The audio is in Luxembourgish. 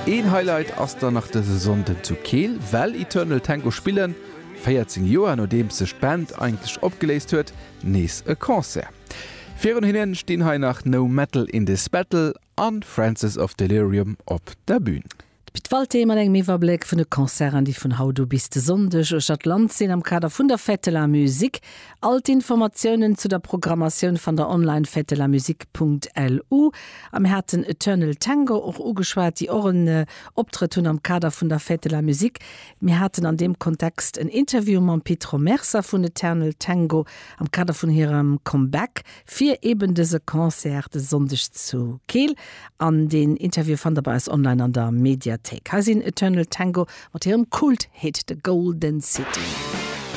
Ein Highlight ass da nach der Sonde zu Kehl, well Eternal Tango spielen, 14 Joer no dem sech Band eigentlich opgeleist huet, nees e Konzert. Fir hinnen stehen hai nach No Metal in this Battle an Francis of Delirium op der Bühne. Bitwalthema eng Mewerblick vun de Konzern, die vun Haut du bist sondech o Stadt Landsinn am Kader vun der Fête la Musik. Alt Informationen zu der Programmation van der onlineFeteLaMusique.lu. Am Herten Eternal Tango och ugeschwart die Ohren optritt hun am Kader vun der Fête la Musique. Wir hatten an dem Kontext ein Interview mit Petro Mercer vun Eternal Tango am Kader vun ihrem Comeback fir eben diese Konzerte sonndech zu Kehl. An den Interview fand dabei als online an der Mediathek. Hasin Eternal Tango mit ihrem Kult-Hit The Golden City.